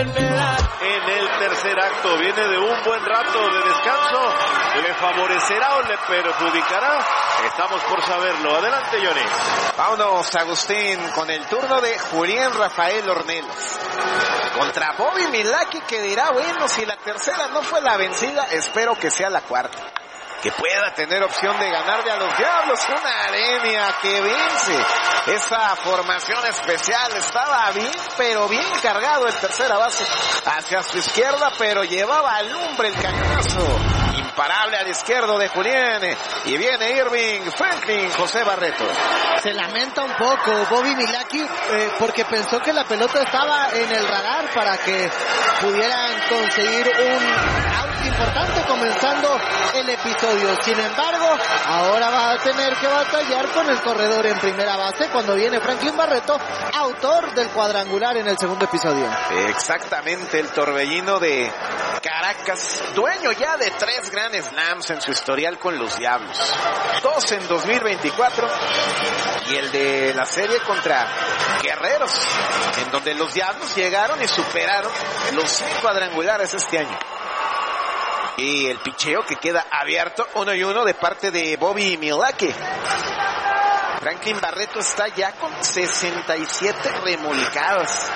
en el tercer acto. Viene de un buen rato de descanso. ¿Le favorecerá o le perjudicará? Estamos por saberlo. Adelante, Johnny. Vámonos, Agustín, con el turno de Julián Rafael Ornelas. Contra Bobby Milwaukee, que dirá, bueno, si la tercera no fue la vencida, espero que sea la cuarta. Que pueda tener opción de ganarle a los Diablos. Una Arenia que vence. Esa formación especial estaba bien, pero bien cargado el tercera base hacia su izquierda, pero llevaba al lumbre el cañonazo. Imparable al izquierdo de Julián. Y viene Irving Franklin, José Barreto. Se lamenta un poco Bobby Milwaukee porque pensó que la pelota estaba en el radar para que pudieran conseguir un out importante comenzando el episodio. Sin embargo, ahora va a tener que batallar con el corredor en primera base cuando viene Franklin Barreto, autor del cuadrangular en el segundo episodio. Exactamente, el torbellino de Caracas, dueño ya de 3 Grand Slams en su historial con los Diablos, 2 en 2024 y el de la serie contra Guerreros, en donde los Diablos llegaron y superaron los 6 cuadrangulares este año. Y el picheo que queda abierto 1-1 de parte de Bobby Milwaukee. Franklin Barreto está ya con 67 remolcadas.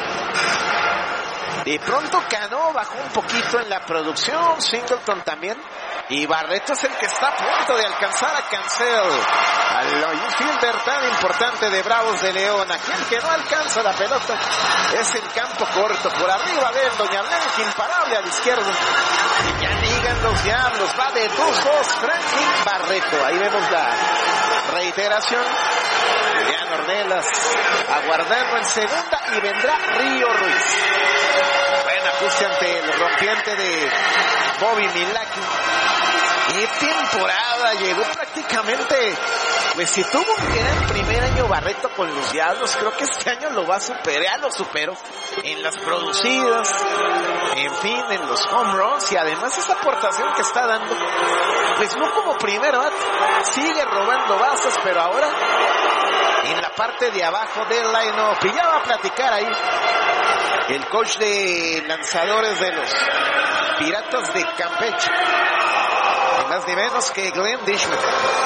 De pronto Cano bajó un poquito en la producción, Singleton también. Y Barreto es el que está a punto de alcanzar a Cancel, al infielder tan importante de Bravos de León. Aquel que no alcanza la pelota es el campo corto, por arriba de él, Doña Blanca, imparable al izquierdo. Y ya ligan los Diablos, va de 2-2 Franklin Barreto. Ahí vemos la reiteración. Julián Ornelas aguardando en segunda y vendrá Río Ruiz. Buen ajuste ante el rompiente de Bobby Milwaukee. ¡Qué temporada! Llegó prácticamente, pues si tuvo un gran primer año Barreto con los Diablos, creo que este año lo va a superar, ya lo superó en las producidas, en fin, en los home runs, y además esa aportación que está dando, pues no como primero, sigue robando bases, pero ahora en la parte de abajo del line-up, y ya va a platicar ahí el coach de lanzadores de los Piratas de Campeche, ni más ni menos que Glenn Dishman.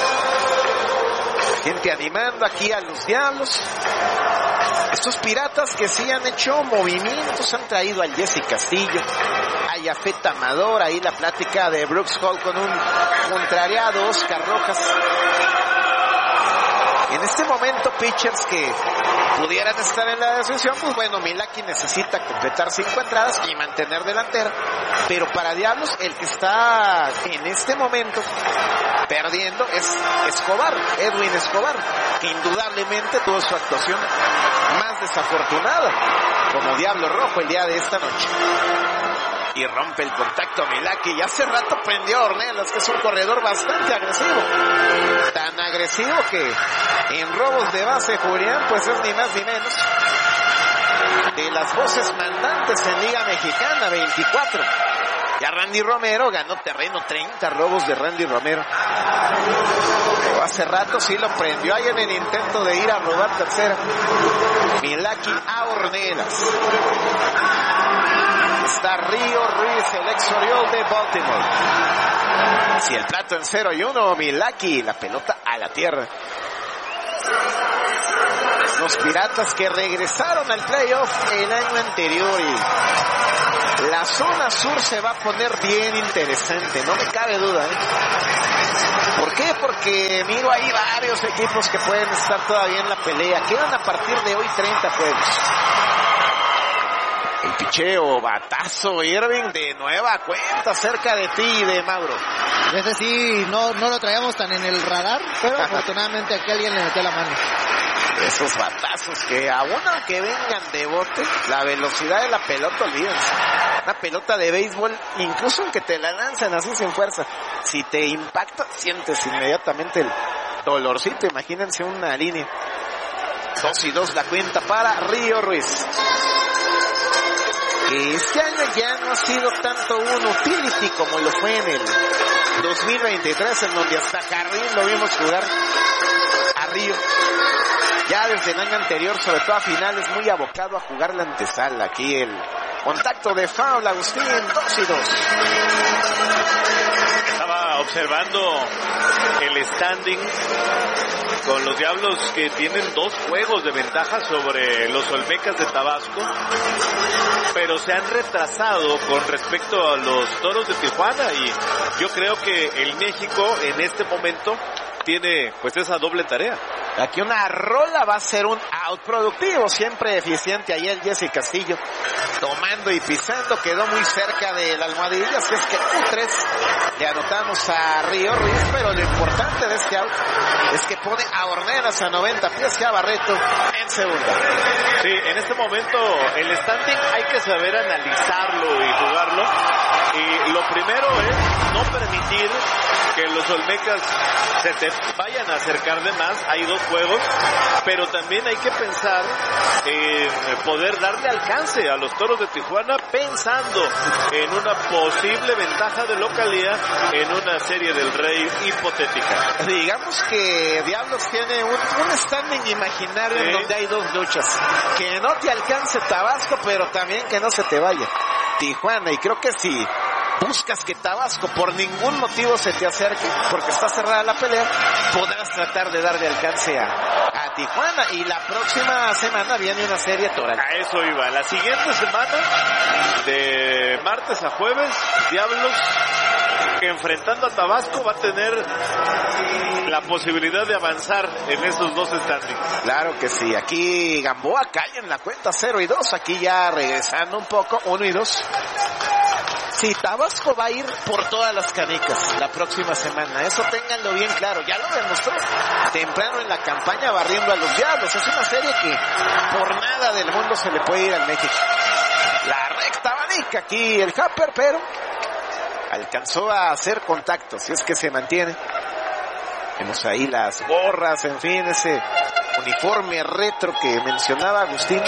Gente animando aquí a los Diablos. Estos Piratas que sí han hecho movimientos, han traído al Jesse Castillo, a Yafet Amador, ahí la plática de Brooks Hall con un contrariado Oscar Rojas. En este momento, pitchers que pudieran estar en la decisión, pues bueno, Milwaukee necesita completar 5 entradas y mantener delantera. Pero para Diablos, el que está en este momento perdiendo es Escobar, Edwin Escobar, que indudablemente tuvo su actuación más desafortunada como Diablo Rojo el día de esta noche. Y rompe el contacto Milwaukee, y hace rato prendió a Ornelas, que es un corredor bastante agresivo. Tan agresivo que en robos de base Julián, pues es ni más ni menos de las voces mandantes en Liga Mexicana, 24. Ya Randy Romero ganó terreno, 30 robos de Randy Romero. Pero hace rato sí lo prendió ahí en el intento de ir a robar tercera. Milwaukee a Ornelas. Está Río Ruiz, el ex Oriol de Baltimore. Si el trato en 0-1, Milwaukee, la pelota a la tierra. Los Piratas que regresaron al playoff el año anterior, y la zona sur se va a poner bien interesante, no me cabe duda, ¿Por qué? Porque miro ahí varios equipos que pueden estar todavía en la pelea. Quedan a partir de hoy 30 juegos. El picheo, batazo, Irving, de nueva cuenta, cerca de ti y de Mauro. Ese sí, no lo traíamos tan en el radar, pero afortunadamente aquí alguien le metió la mano. Esos batazos que aún aunque vengan de bote, la velocidad de la pelota, olvídense. Una pelota de béisbol, incluso aunque te la lancen así sin fuerza, si te impacta, sientes inmediatamente el dolorcito. Imagínense una línea. 2-2 la cuenta para Río Ruiz. Que este año ya no ha sido tanto un utility como lo fue en el 2023, en donde hasta Jardín lo vimos jugar a Río. Ya desde el año anterior, sobre todo a finales, muy abocado a jugar la antesala. Aquí el Contacto de foul, Agustín, 2-2. Estaba observando el standing con los Diablos, que tienen 2 juegos de ventaja sobre los Olmecas de Tabasco, pero se han retrasado con respecto a los Toros de Tijuana, y yo creo que el México en este momento tiene pues esa doble tarea. Aquí una rola va a ser un out productivo, siempre eficiente ahí el Jesse Castillo, tomando y pisando, quedó muy cerca de la almohadilla, así es que U3 le anotamos a Río Ruiz, pero lo importante de este out es que pone a Horneras a 90 pies y a Barreto en segunda. Sí, en este momento el standing hay que saber analizarlo y jugarlo, y lo primero es no permitir que los Olmecas se te vayan a acercar de más. Hay 2 juegos, pero también hay que pensar en poder darle alcance a los Toros de Tijuana, pensando en una posible ventaja de localía en una serie del Rey hipotética. Digamos que Diablos tiene un standing imaginario, sí, en donde hay 2 luchas. Que no te alcance Tabasco, pero también que no se te vaya Tijuana. Y creo que si buscas que Tabasco por ningún motivo se te acerque, porque está cerrada la pelea, podrás tratar de darle alcance a Tijuana. Y la próxima semana viene una serie toral. A eso iba. La siguiente semana, de martes a jueves, Diablos, que enfrentando a Tabasco, va a tener la posibilidad de avanzar en esos 2 standings. Claro que sí. Aquí Gamboa cae en la cuenta 0-2. Aquí ya regresando un poco, 1-2. Sí, Tabasco va a ir por todas las canicas la próxima semana. Eso ténganlo bien claro. Ya lo demostró temprano en la campaña barriendo a los Diablos. Es una serie que por nada del mundo se le puede ir al México. La recta abanica aquí el Hopper, pero alcanzó a hacer contacto, si es que se mantiene. Vemos ahí las gorras, en fin, ese uniforme retro que mencionaba Agustín.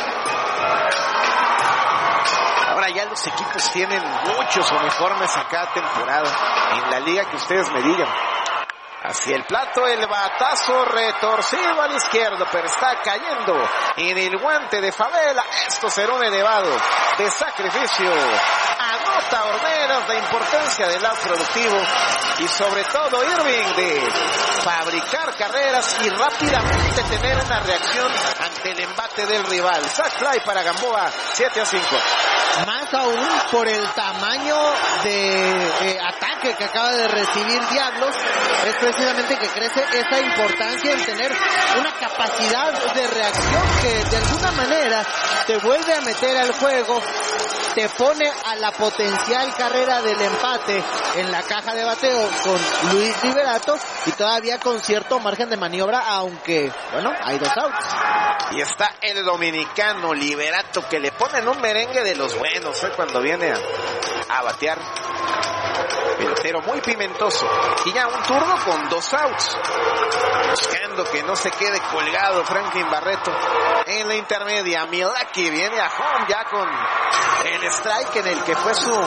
Ahora ya los equipos tienen muchos uniformes en cada temporada, en la liga que ustedes me digan. Hacia el plato, el batazo retorcido al izquierdo, pero está cayendo en el guante de Favela. Esto será un elevado de sacrificio. Anota Horneras, la importancia del lado productivo y sobre todo Irving de fabricar carreras y rápidamente tener una reacción ante el embate del rival. Sack fly para Gamboa, 7-5. Más aún por el tamaño de ataque que acaba de recibir Diablos, es precisamente que crece esa importancia en tener una capacidad de reacción que de alguna manera te vuelve a meter al juego, te pone a la potencial carrera del empate en la caja de bateo con Luis Liberato y todavía con cierto margen de maniobra, aunque, bueno, hay 2 outs. Y está el dominicano Liberato, que le ponen un merengue de los buenos, cuando viene a batear. Pelotero muy pimentoso. Y ya un turno con 2 outs. Buscando que no se quede colgado Franklin Barreto. En la intermedia, Milwaukee viene a home ya con el strike en el que fue su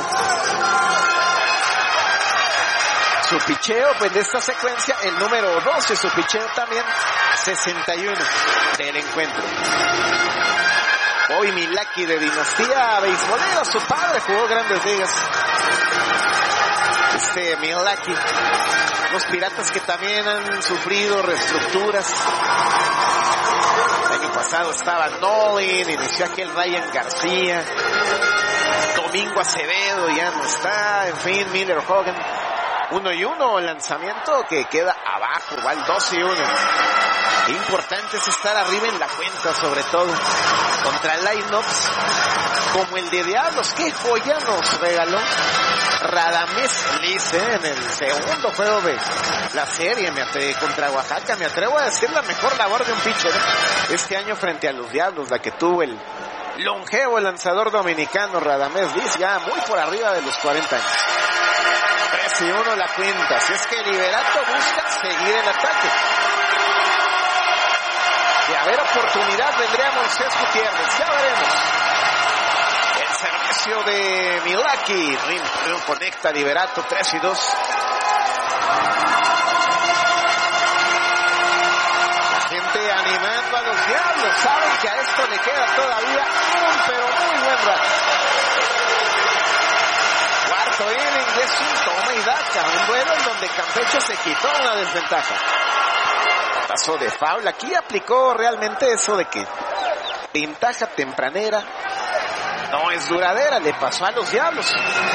picheo, pues de esta secuencia, el número 12, su picheo también, 61 del encuentro. Hoy Milwaukee de dinastía beisbolera, su padre jugó Grandes Ligas. Milwaukee, los Piratas que también han sufrido reestructuras. El año pasado estaba Nolan, inició aquel Ryan García, Domingo Acevedo ya no está, en fin, Miller Hogan. 1-1, lanzamiento que queda abajo, igual 2-1. Importante es estar arriba en la cuenta, sobre todo contra lineups como el de Diablos. ¡Qué joya nos regaló Radamés Liz en el segundo juego de la serie contra Oaxaca! Me atrevo a decir la mejor labor de un pitcher este año frente a los Diablos, la que tuvo el longevo lanzador dominicano Radamés Liz, ya muy por arriba de los 40 años. 3-1 la cuenta, si es que Liberato busca seguir el ataque. De haber oportunidad vendría Moisés Gutiérrez, ya veremos. El servicio de Milwaukee, no conecta Liberato, 3-2. La gente animando a los Diablos, saben que a esto le queda todavía pero muy buen rato. de Campeche se quitó una desventaja. Pasó de foul. Aquí aplicó realmente eso de que ventaja tempranera no es duradera. Le pasó a los Diablos.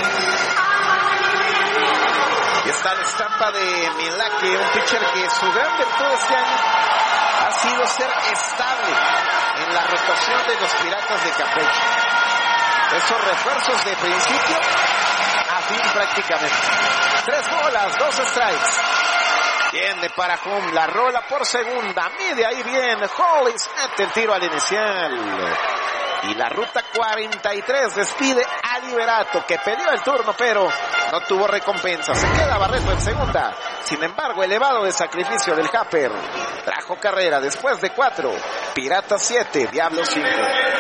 Y está la estampa de Milwaukee, un pitcher que su gran virtud este año ha sido ser estable en la rotación de los Piratas de Campeche. Esos refuerzos de principio a fin prácticamente. 3 bolas, 2 strikes. Viene para home, la rola por segunda, mide ahí bien, Hollis mete el tiro al inicial. Y la ruta 43 despide a Liberato, que peleó el turno pero no tuvo recompensa. Se queda Barreto en segunda. Sin embargo, elevado de sacrificio del Happer trajo carrera después de 4. Piratas 7, Diablos 5.